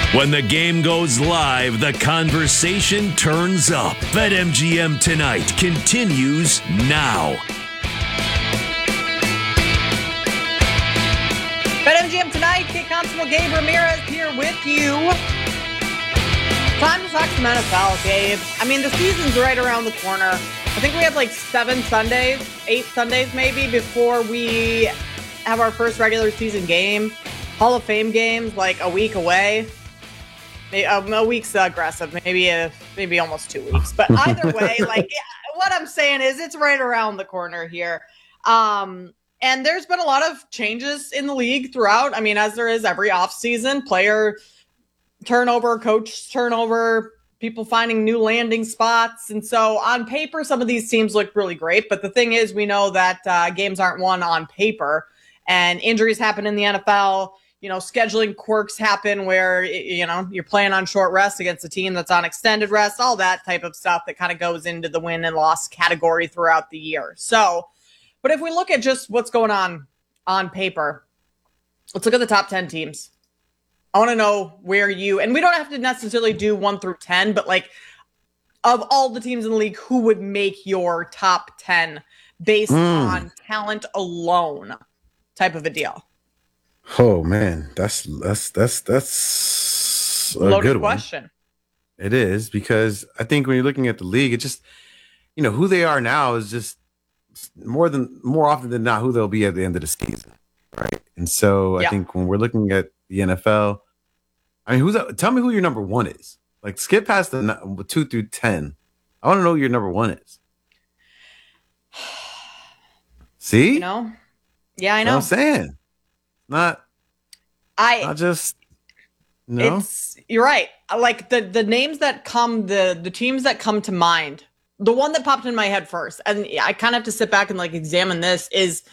When the game goes live, the conversation turns up. BetMGM Tonight continues now. BetMGM Tonight, Kate Constable, Gabe Ramirez here with you. Time to talk some NFL, Gabe. I mean, the season's right around the corner. I think we have like 8 Sundays maybe, before we have our first regular season game. Hall of Fame games like a week away. A week's aggressive, maybe almost 2 weeks. But either way, what I'm saying is it's right around the corner here. And there's been a lot of changes in the league throughout. I mean, as there is every offseason, player turnover, coach turnover, people finding new landing spots. And so on paper, some of these teams look really great. But the thing is, we know that games aren't won on paper, and injuries happen in the NFL. Scheduling quirks happen where, you're playing on short rest against a team that's on extended rest, all that type of stuff that kind of goes into the win and loss category throughout the year. So, but if we look at just what's going on paper, let's look at the top 10 teams. I want to know where and we don't have to necessarily do 1 through 10, but of all the teams in the league, who would make your top 10 based on talent alone type of a deal? Oh man, that's a loaded good question. One. It is, because I think when you're looking at the league, it just, who they are now is just more often than not who they'll be at the end of the season, right? And so I think when we're looking at the NFL, I mean, tell me who your number one is. Skip past the 2 through 10. I want to know who your number one is. See? Yeah, I know. That's what I'm saying. Not just no. You're right. The names that come, the teams that come to mind. The one that popped in my head first, and I kind of have to sit back and examine this.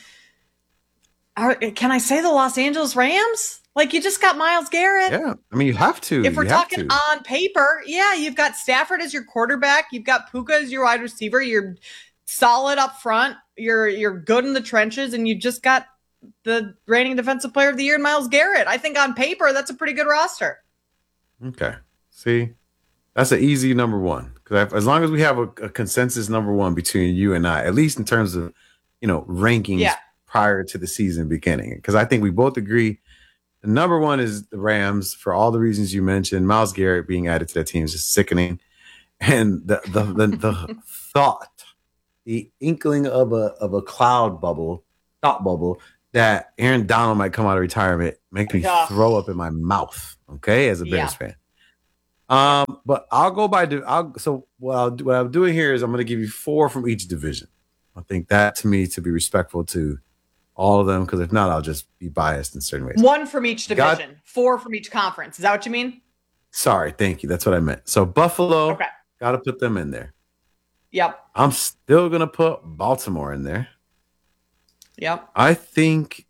Can I say the Los Angeles Rams? You just got Myles Garrett. Yeah, I mean you have to. If we're talking on paper, you've got Stafford as your quarterback. You've got Puka as your wide receiver. You're solid up front. You're good in the trenches, and you just got the reigning defensive player of the year in Myles Garrett. I think on paper, that's a pretty good roster. Okay. See, that's an easy number one. Because as long as we have a consensus number one between you and I, at least in terms of, rankings prior to the season beginning. Because I think we both agree the number one is the Rams for all the reasons you mentioned. Myles Garrett being added to that team is just sickening. And the thought, the inkling of a thought bubble, that Aaron Donald might come out of retirement makes me throw up in my mouth. Okay, as a Bears fan. But I'll go by. So what I'm doing here is I'm going to give you 4 from each division. I think that, to me, to be respectful to all of them, because if not, I'll just be biased in certain ways. 1 from each division, 4 from each conference. Is that what you mean? Sorry, thank you. That's what I meant. So Buffalo, got to put them in there. Yep. I'm still going to put Baltimore in there. Yep. I think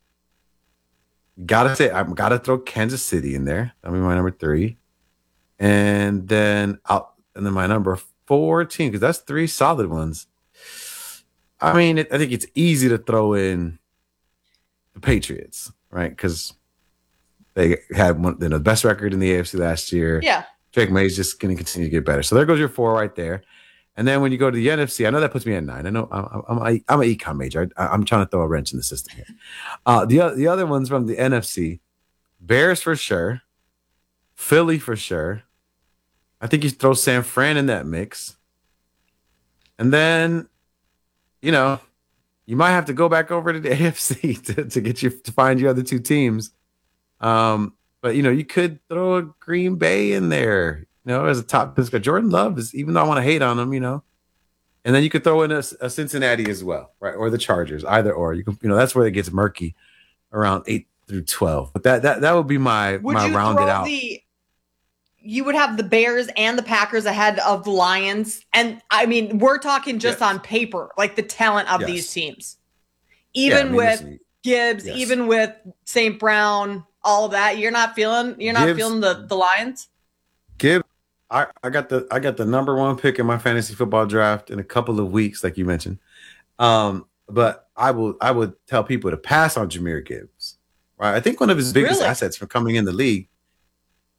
I've got to throw Kansas City in there. That'll be my number 3. And then my number 4 team, because that's 3 solid ones. I mean, I think it's easy to throw in the Patriots, right? Because they had the best record in the AFC last year. Yeah. Drake May's just going to continue to get better. So there goes your 4 right there. And then when you go to the NFC, I know that puts me at 9. I know I'm an econ major. I'm trying to throw a wrench in the system here. The other ones from the NFC, Bears for sure, Philly for sure. I think you throw San Fran in that mix. And then, you might have to go back over to the AFC to find your other 2 teams. But you could throw a Green Bay in there. As a top pick. Jordan Love is, even though I want to hate on him, and then you could throw in a Cincinnati as well, right? Or the Chargers, either or. You can, that's where it gets murky around 8 through 12. But that would be my rounded out. You would have the Bears and the Packers ahead of the Lions, and I mean, we're talking just on paper, the talent of these teams. Even with Gibbs, even with St. Brown, all of that, you're not feeling the Lions. Gibbs. I got the number 1 pick in my fantasy football draft in a couple of weeks, like you mentioned. But I would tell people to pass on Jahmyr Gibbs. Right? I think one of his biggest assets for coming in the league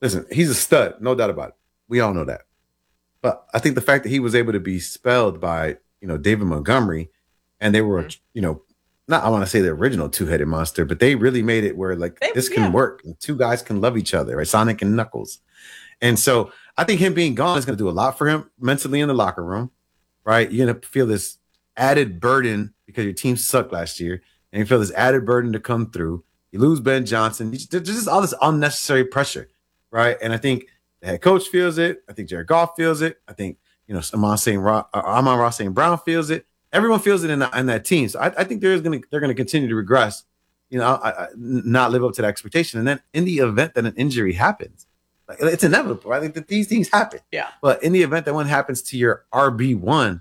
Listen, he's a stud, no doubt about it. We all know that. But I think the fact that he was able to be spelled by, David Montgomery, and they were, not I want to say the original two-headed monster, but they really made it where this can work. And two guys can love each other, right? Sonic and Knuckles. And so I think him being gone is going to do a lot for him mentally in the locker room, right? You're going to feel this added burden because your team sucked last year, and you feel this added burden to come through. You lose Ben Johnson. There's just all this unnecessary pressure, right? And I think the head coach feels it. I think Jared Goff feels it. I think, Amon-Ra St. Brown feels it. Everyone feels it in that team. So I think they're going to continue to regress, not live up to the expectation. And then in the event that an injury happens, it's inevitable. I think that these things happen. Yeah. But in the event that one happens to your RB1,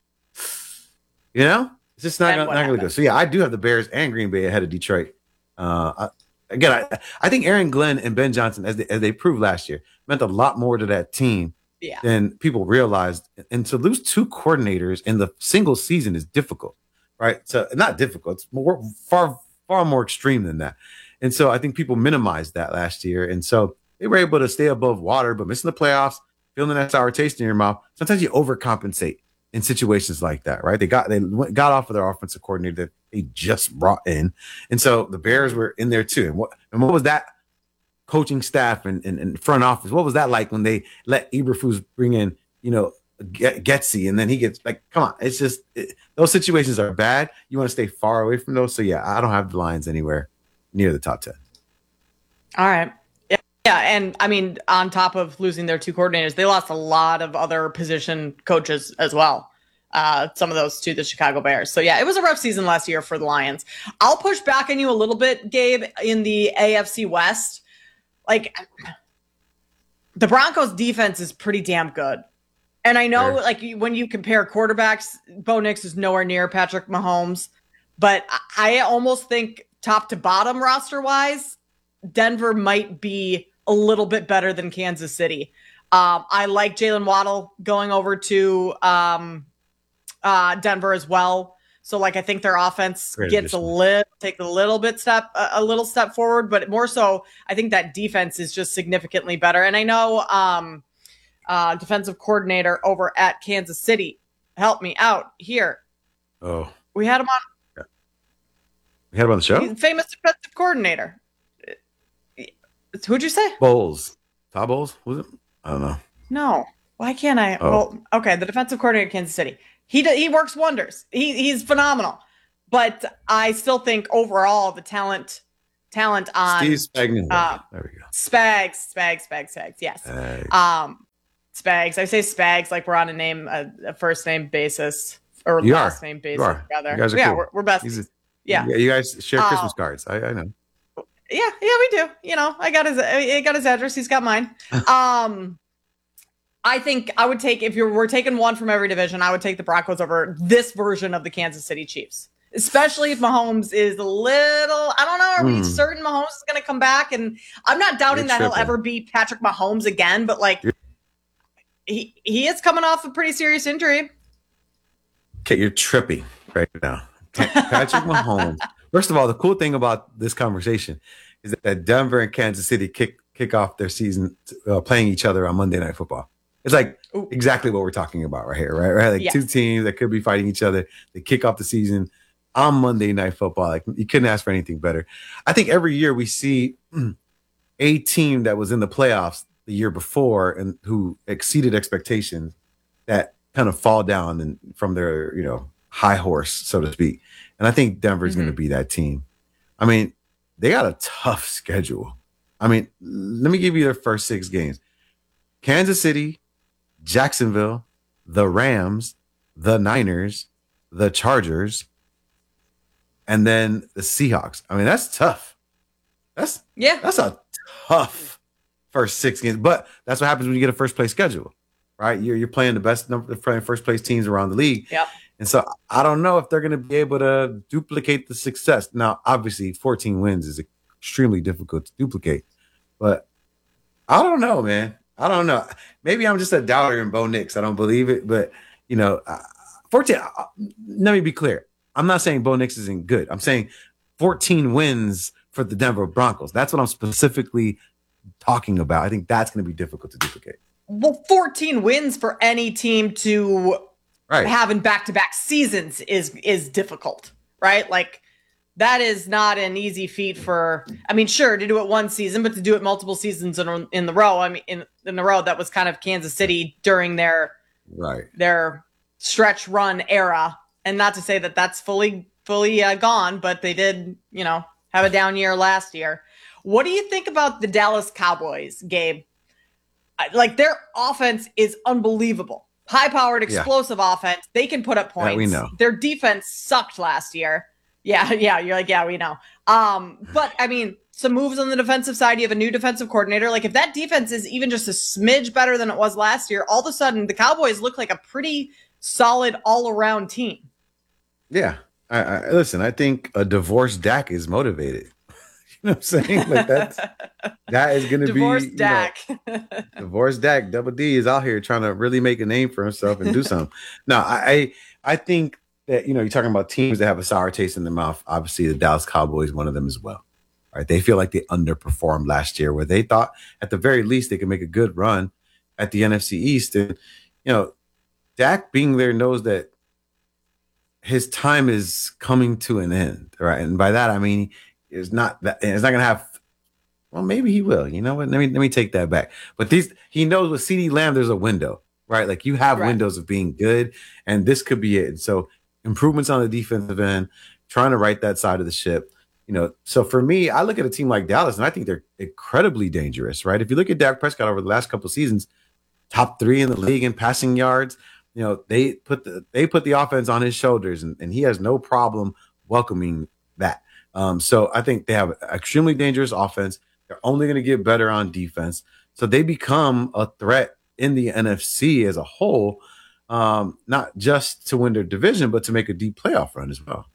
it's just not going to go. So, yeah, I do have the Bears and Green Bay ahead of Detroit. I think Aaron Glenn and Ben Johnson, as they proved last year, meant a lot more to that team than people realized. And to lose two coordinators in the single season is difficult, right? So not difficult. It's far more extreme than that. And so I think people minimized that last year. And so they were able to stay above water, but missing the playoffs, feeling that sour taste in your mouth. Sometimes you overcompensate in situations like that, right? They got off of their offensive coordinator that they just brought in. And so the Bears were in there too. And what was that coaching staff and front office? What was that like when they let Eberflus bring in, Getsy, and then he gets come on. It's just those situations are bad. You want to stay far away from those. So yeah, I don't have the Lions anywhere near the top 10. All right. Yeah, and I mean, on top of losing their two coordinators, they lost a lot of other position coaches as well. Some of those to the Chicago Bears. So yeah, it was a rough season last year for the Lions. I'll push back on you a little bit, Gabe, in the AFC West. The Broncos defense is pretty damn good. And I know when you compare quarterbacks, Bo Nix is nowhere near Patrick Mahomes, but I almost think top to bottom roster wise, Denver might be a little bit better than Kansas City. I like Jalen Waddle going over to Denver as well. So I think their offense gets take a little step forward, but more so, I think that defense is just significantly better. And I know defensive coordinator over at Kansas City, help me out here. Oh, we had him on. We had him on the show. He's a famous defensive coordinator. Who'd you say? Bowles. Todd Bowles? Was it? I don't know. No. Why can't I? Oh. Well, okay. The defensive coordinator of Kansas City. He works wonders. He's phenomenal. But I still think overall the talent on Steve Spagnuolo. There we go. Spags. Yes. Spags. I say Spags like we're on a first name basis or last name basis rather. You guys are cool. We're besties. Yeah, you guys share Christmas cards. I know. Yeah, we do. I got his address. He's got mine. I think I would take, if we're taking one from every division, I would take the Broncos over this version of the Kansas City Chiefs, especially if Mahomes is a little, I don't know, are we certain Mahomes is going to come back? And I'm not doubting that he'll ever be Patrick Mahomes again, but he is coming off a pretty serious injury. Okay, you're tripping right now. Patrick Mahomes. First of all, the cool thing about this conversation is that Denver and Kansas City kick off their season playing each other on Monday Night Football. It's exactly what we're talking about right here, right? Two teams that could be fighting each other. They kick off the season on Monday Night Football. You couldn't ask for anything better. I think every year we see a team that was in the playoffs the year before and who exceeded expectations that kind of fall down from their, high horse, so to speak. And I think Denver's going to be that team. I mean, they got a tough schedule. I mean, let me give you their first 6 games. Kansas City, Jacksonville, the Rams, the Niners, the Chargers, and then the Seahawks. I mean, that's tough. That's a tough first 6 games. But that's what happens when you get a first place schedule, right? You're playing playing first place teams around the league. Yep. And so I don't know if they're going to be able to duplicate the success. Now, obviously, 14 wins is extremely difficult to duplicate. But I don't know, man. I don't know. Maybe I'm just a doubter in Bo Nix. I don't believe it. But, 14, let me be clear. I'm not saying Bo Nix isn't good. I'm saying 14 wins for the Denver Broncos. That's what I'm specifically talking about. I think that's going to be difficult to duplicate. Well, 14 wins for any team to have in back-to-back seasons is difficult, right? Like, that is not an easy feat for, I mean, sure, to do it one season, but to do it multiple seasons in the row. I mean, in the row, that was kind of Kansas City during their stretch run era. And not to say that that's fully gone, but they did, have a down year last year. What do you think about the Dallas Cowboys, Gabe? Like, their offense is unbelievable. High-powered, explosive offense. They can put up points. Yeah, we know. Their defense sucked last year. Yeah. You're like, yeah, we know. But I mean, some moves on the defensive side. You have a new defensive coordinator. Like, if that defense is even just a smidge better than it was last year, all of a sudden the Cowboys look like a pretty solid all-around team. Yeah. I listen, I think a divorced Dak is motivated. You know what I'm saying? Like, that is going to be divorced Dak. Divorced Dak, Double D is out here trying to really make a name for himself and do something. No, I think that, you're talking about teams that have a sour taste in their mouth. Obviously, the Dallas Cowboys, one of them as well. Right? They feel like they underperformed last year, where they thought at the very least they could make a good run at the NFC East. And, Dak being there knows that his time is coming to an end. Right. And by that, I mean, it's not going to have, well, maybe he will. You know what? Let me take that back. But he knows with CeeDee Lamb, there's a window, right? Like, you have windows of being good, and this could be it. And so improvements on the defensive end, trying to right that side of the ship. So for me, I look at a team like Dallas, and I think they're incredibly dangerous, right? If you look at Dak Prescott over the last couple of seasons, top 3 in the league in passing yards, they put the offense on his shoulders, and he has no problem welcoming that. So I think they have an extremely dangerous offense. They're only going to get better on defense. So they become a threat in the NFC as a whole, not just to win their division, but to make a deep playoff run as well.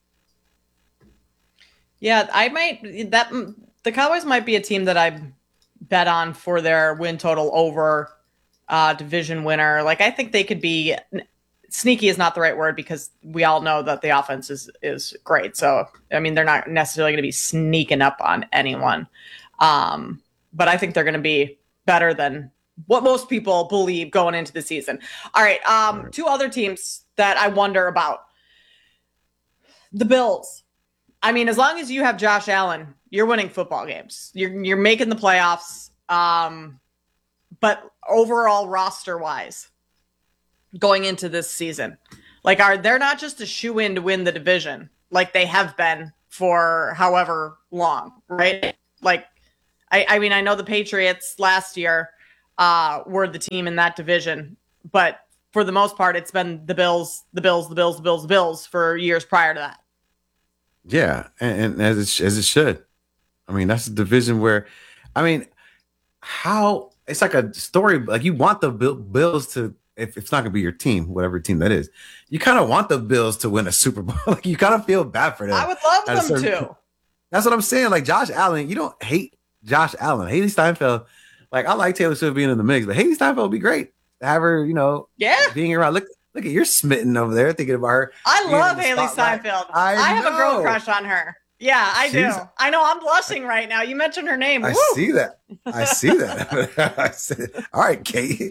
Yeah, the Cowboys might be a team that I bet on for their win total over division winner. Like, I think they could be sneaky is not the right word, because we all know that the offense is great. So, I mean, they're not necessarily going to be sneaking up on anyone. But I think they're going to be better than what most people believe going into the season. All right. Two other teams that I wonder about. The Bills. I mean, as long as you have Josh Allen, you're winning football games. You're making the playoffs. But overall roster wise, going into this season, like, they're not just a shoe-in to win the division like they have been for however long, right? Like, I mean, I know the Patriots last year were the team in that division, but for the most part, it's been the Bills for years prior to that. Yeah, and as it should. I mean, that's a division where, I mean, how it's like a story. Like, you want the Bills to, if it's not going to be your team, whatever team that is, you kind of want the Bills to win a Super Bowl. Like, you kind of feel bad for them. I would love them to. That's what I'm saying. Like, Josh Allen, you don't hate Josh Allen. Haley Steinfeld, like, I like Taylor Swift being in the mix, but Haley Steinfeld would be great to have her, being around. Look at, you're smitten over there thinking about her. I love Haley Steinfeld. I have a girl crush on her. Yeah, I do. I know. I'm blushing right now. You mentioned her name. I see that. I said, all right, Kate.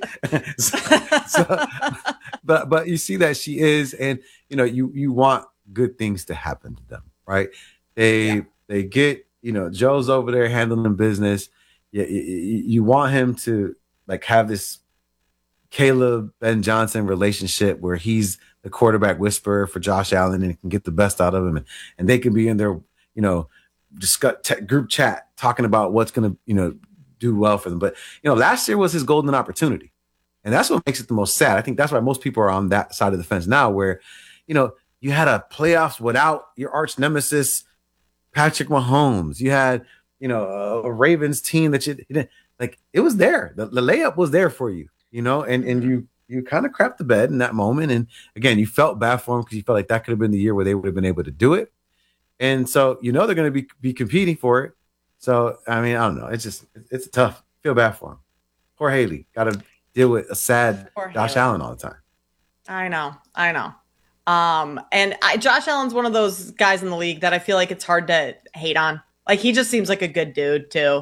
But you see that she is, and you want good things to happen to them, right? They get, Joe's over there handling business. You want him to, like, have this Caleb Ben Johnson relationship where he's the quarterback whisperer for Josh Allen and can get the best out of him, and they can be in their group chat talking about what's going to do well for them. But last year was his golden opportunity, and that's what makes it the most sad. I think that's why most people are on that side of the fence now, where you had a playoffs without your arch nemesis Patrick Mahomes. You had a Ravens team that it was there. The layup was there for you. And you kind of crapped the bed in that moment. And again, you felt bad for them because you felt like that could have been the year where they would have been able to do it. And so, they're going to be competing for it. So, I mean, I don't know. It's tough. Feel bad for him. Poor Haley. Got to deal with a sad Josh Allen all the time. I know. And Josh Allen's one of those guys in the league that I feel like it's hard to hate on. Like, he just seems like a good dude too.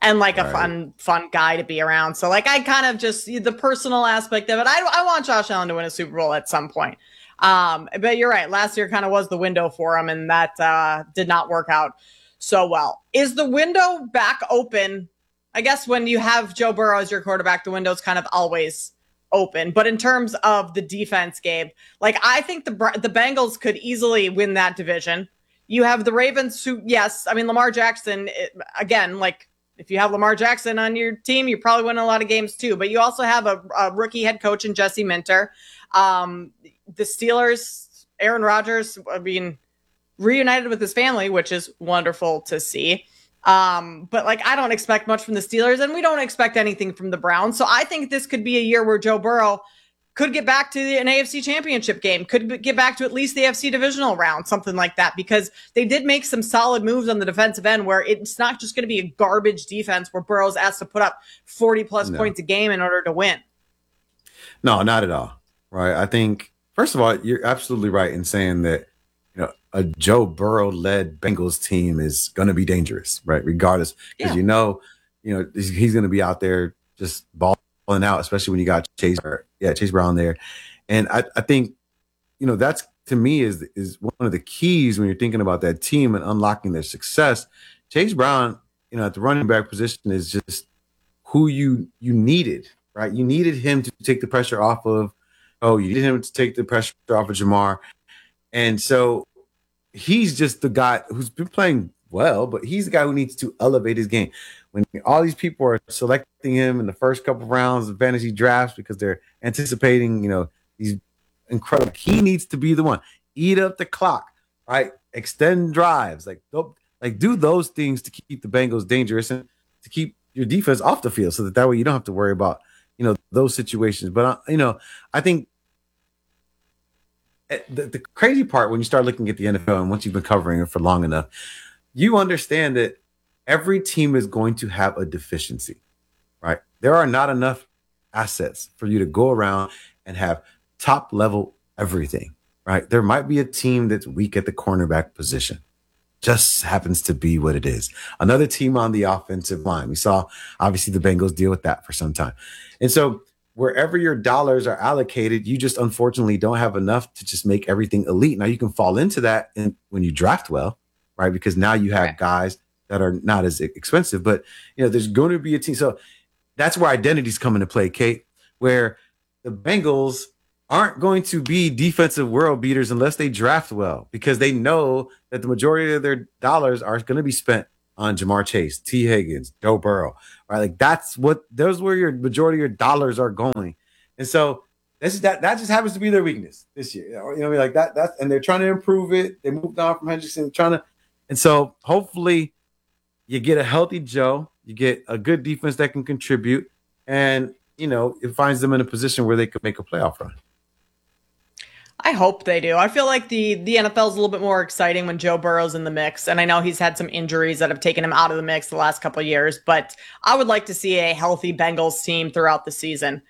and like a fun guy to be around. So like I kind of just the personal aspect of it. I want Josh Allen to win a Super Bowl at some point. But you're right. Last year kind of was the window for him, and that did not work out so well. Is the window back open? I guess when you have Joe Burrow as your quarterback, the window's kind of always open. But in terms of the defense, Gabe, like I think the Bengals could easily win that division. You have the Ravens who, yes, I mean, Lamar Jackson, again, like if you have Lamar Jackson on your team, you probably win a lot of games too. But you also have a rookie head coach in Jesse Minter. The Steelers, Aaron Rodgers, I mean, reunited with his family, which is wonderful to see. But like, I don't expect much from the Steelers, and we don't expect anything from the Browns. So I think this could be a year where Joe Burrow could get back to an AFC championship game, could get back to at least the AFC divisional round, something like that, because they did make some solid moves on the defensive end where it's not just going to be a garbage defense where Burrow's asked to put up 40 plus points a game in order to win. No, not at all. Right. I think, first of all, you're absolutely right in saying that, a Joe Burrow led Bengals team is going to be dangerous, right? Regardless, because he's going to be out there just balling out, especially when you got Chase Brown there. And I think, that's to me is one of the keys when you're thinking about that team and unlocking their success. Chase Brown, at the running back position is just who you needed, right? You needed him to take the pressure off of, you needed him to take the pressure off of Jamar. And so he's just the guy who's been playing well, but he's the guy who needs to elevate his game. When all these people are selecting him in the first couple of rounds of fantasy drafts because they're anticipating, these incredible, he needs to be the one. Eat up the clock, right? Extend drives, do those things to keep the Bengals dangerous and to keep your defense off the field, so that way you don't have to worry about, those situations. But I think the crazy part when you start looking at the NFL and once you've been covering it for long enough, you understand that every team is going to have a deficiency, right? There are not enough assets for you to go around and have top level everything, right? There might be a team that's weak at the cornerback position. Just happens to be what it is. Another team on the offensive line. We saw, obviously, the Bengals deal with that for some time. And so wherever your dollars are allocated, you just unfortunately don't have enough to just make everything elite. Now you can fall into that when you draft well, right? Because now you have guys that are not as expensive, but there's going to be a team. So that's where identities come into play, Kate, where the Bengals aren't going to be defensive world beaters unless they draft well, because they know that the majority of their dollars are going to be spent on Jamar Chase, T. Higgins, Joe Burrow, right? Like those where your majority of your dollars are going. And so that just happens to be their weakness this year. Like that's, and they're trying to improve it. They moved on from Hendrickson, and so hopefully you get a healthy Joe, you get a good defense that can contribute, and it finds them in a position where they could make a playoff run. I hope they do. I feel like the NFL is a little bit more exciting when Joe Burrow's in the mix. And I know he's had some injuries that have taken him out of the mix the last couple of years, but I would like to see a healthy Bengals team throughout the season.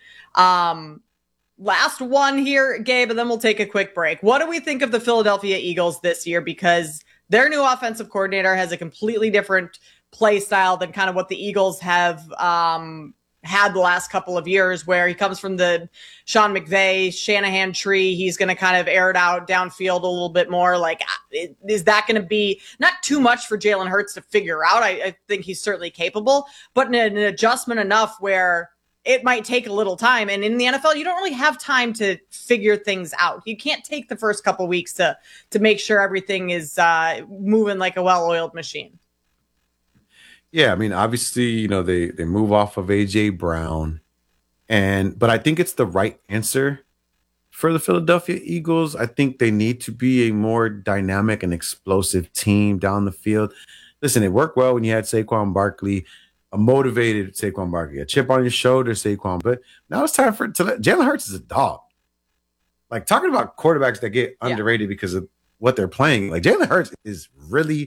Last one here, Gabe, and then we'll take a quick break. What do we think of the Philadelphia Eagles this year? Because their new offensive coordinator has a completely different play style than kind of what the Eagles have had the last couple of years, where he comes from the Sean McVay, Shanahan tree. He's going to kind of air it out downfield a little bit more. Like, is that going to be not too much for Jalen Hurts to figure out? I think he's certainly capable, but an adjustment enough where it might take a little time. And in the NFL, you don't really have time to figure things out. You can't take the first couple of weeks to make sure everything is moving like a well-oiled machine. Yeah, I mean, obviously, they move off of AJ Brown, but I think it's the right answer for the Philadelphia Eagles. I think they need to be a more dynamic and explosive team down the field. Listen, it worked well when you had Saquon Barkley, a motivated Saquon Barkley, a chip on your shoulder Saquon, but now it's time Jalen Hurts is a dog. Like, talking about quarterbacks that get underrated because of what they're playing, like Jalen Hurts is really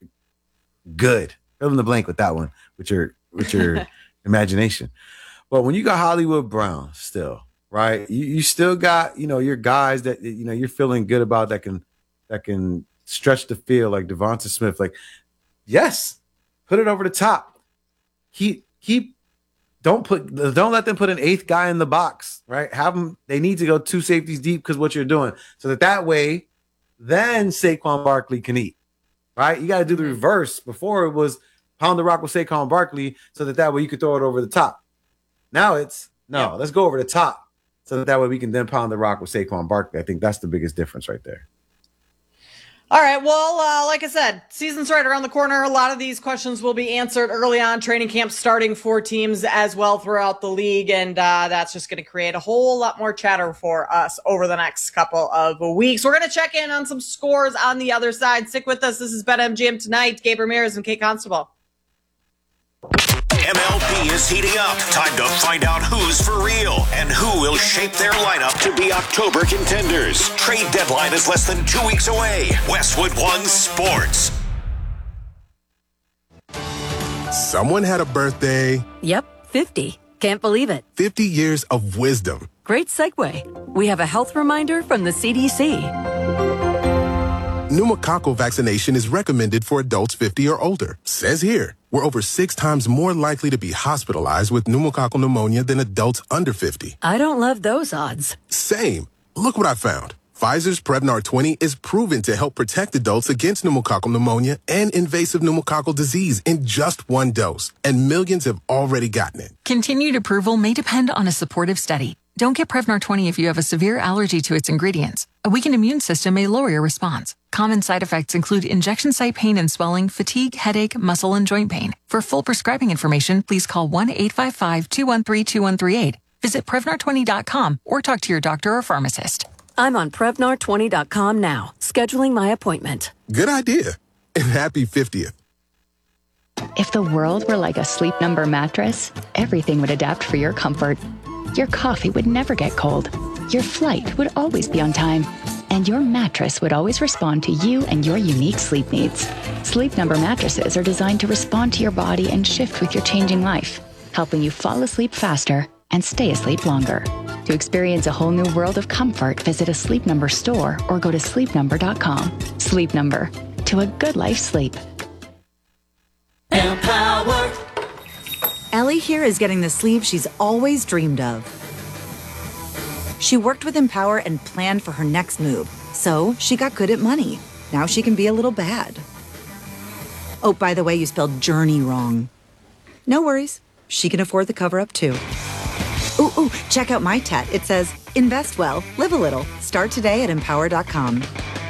good. Fill in the blank with that one, with your imagination. But when you got Hollywood Brown still, right? You still got, your guys that you're feeling good about that can stretch the field, like Devonta Smith. Like, yes, put it over the top. don't let them put an 8th guy in the box, right? Have them. They need to go 2 safeties deep because what you're doing, so that way, then Saquon Barkley can eat, right? You got to do the reverse. Before it was pound the rock with Saquon Barkley, so that way you could throw it over the top. Now it's let's go over the top, so that way we can then pound the rock with Saquon Barkley. I think that's the biggest difference right there. All right. Well, like I said, season's right around the corner. A lot of these questions will be answered early on. Training camp starting for teams as well throughout the league. And that's just going to create a whole lot more chatter for us over the next couple of weeks. We're going to check in on some scores on the other side. Stick with us. This is BetMGM Tonight. Gabe Ramirez and Kate Constable. MLB is heating up. Time to find out who's for real and who will shape their lineup to be October contenders. Trade deadline is less than 2 weeks away. Westwood One Sports. Someone had a birthday. Yep, 50. Can't believe it. 50 years of wisdom. Great segue. We have a health reminder from the CDC. Pneumococcal vaccination is recommended for adults 50 or older. Says here, we're over 6 times more likely to be hospitalized with pneumococcal pneumonia than adults under 50. I don't love those odds. Same. Look what I found. Pfizer's Prevnar 20 is proven to help protect adults against pneumococcal pneumonia and invasive pneumococcal disease in just 1 dose. And millions have already gotten it. Continued approval may depend on a supportive study. Don't get Prevnar 20 if you have a severe allergy to its ingredients. A weakened immune system may lower your response. Common side effects include injection site pain and swelling, fatigue, headache, muscle, and joint pain. For full prescribing information, please call 1-855-213-2138. Visit Prevnar20.com or talk to your doctor or pharmacist. I'm on Prevnar20.com now, scheduling my appointment. Good idea. And happy 50th. If the world were like a Sleep Number mattress, everything would adapt for your comfort. Your coffee would never get cold. Your flight would always be on time. And your mattress would always respond to you and your unique sleep needs. Sleep Number mattresses are designed to respond to your body and shift with your changing life, helping you fall asleep faster and stay asleep longer. To experience a whole new world of comfort, visit a Sleep Number store or go to sleepnumber.com. Sleep Number. To a good life sleep. Empower. Ellie here is getting the sleep she's always dreamed of. She worked with Empower and planned for her next move, so she got good at money. Now she can be a little bad. Oh, by the way, you spelled journey wrong. No worries. She can afford the cover-up, too. Ooh, check out my tat. It says, invest well, live a little. Start today at empower.com.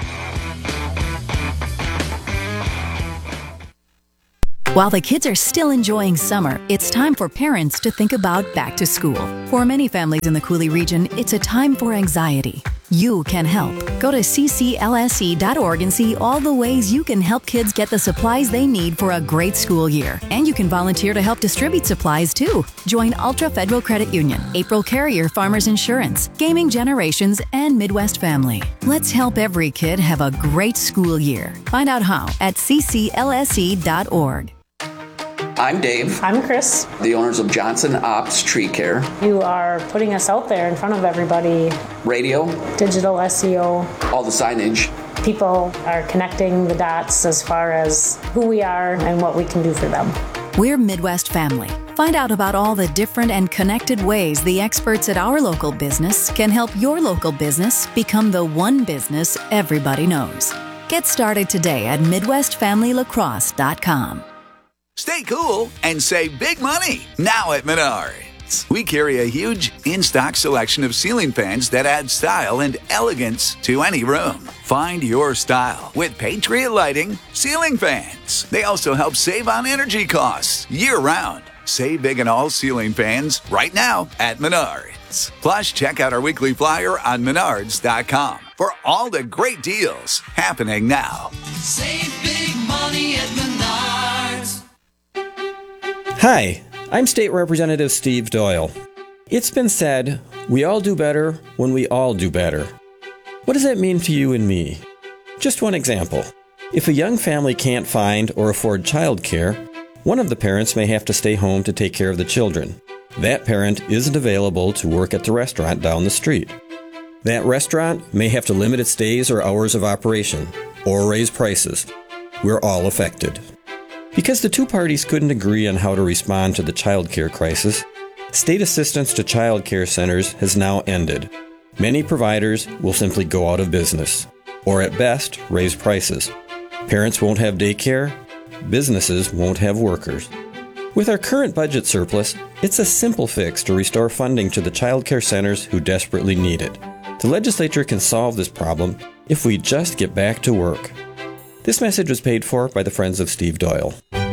While the kids are still enjoying summer, it's time for parents to think about back to school. For many families in the Cooley region, it's a time for anxiety. You can help. Go to cclse.org and see all the ways you can help kids get the supplies they need for a great school year. And you can volunteer to help distribute supplies too. Join Ultra Federal Credit Union, April Carrier Farmers Insurance, Gaming Generations, and Midwest Family. Let's help every kid have a great school year. Find out how at cclse.org. I'm Dave. I'm Chris. The owners of Johnson Ops Tree Care. You are putting us out there in front of everybody. Radio. Digital SEO. All the signage. People are connecting the dots as far as who we are and what we can do for them. We're Midwest Family. Find out about all the different and connected ways the experts at our local business can help your local business become the one business everybody knows. Get started today at MidwestFamilyLacrosse.com. Stay cool and save big money now at Menards. We carry a huge in-stock selection of ceiling fans that add style and elegance to any room. Find your style with Patriot Lighting ceiling fans. They also help save on energy costs year-round. Save big on all ceiling fans right now at Menards. Plus, check out our weekly flyer on Menards.com for all the great deals happening now. Save big money at Menards. Hi, I'm State Representative Steve Doyle. It's been said, we all do better when we all do better. What does that mean to you and me? Just one example. If a young family can't find or afford childcare, one of the parents may have to stay home to take care of the children. That parent isn't available to work at the restaurant down the street. That restaurant may have to limit its days or hours of operation, or raise prices. We're all affected. Because the two parties couldn't agree on how to respond to the child care crisis, state assistance to child care centers has now ended. Many providers will simply go out of business, or at best, raise prices. Parents won't have daycare, businesses won't have workers. With our current budget surplus, it's a simple fix to restore funding to the child care centers who desperately need it. The legislature can solve this problem if we just get back to work. This message was paid for by the Friends of Steve Doyle.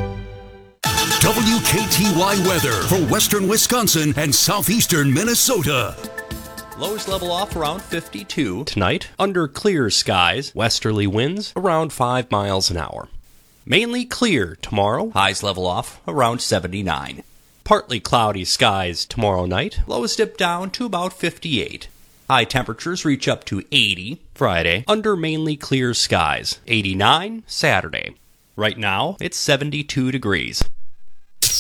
WKTY weather for western Wisconsin and southeastern Minnesota. Lows level off around 52 tonight. Under clear skies, westerly winds around 5 miles an hour. Mainly clear tomorrow. Highs level off around 79. Partly cloudy skies tomorrow night. Lows dip down to about 58. High temperatures reach up to 80 Friday under mainly clear skies. 89 Saturday. Right now, it's 72 degrees.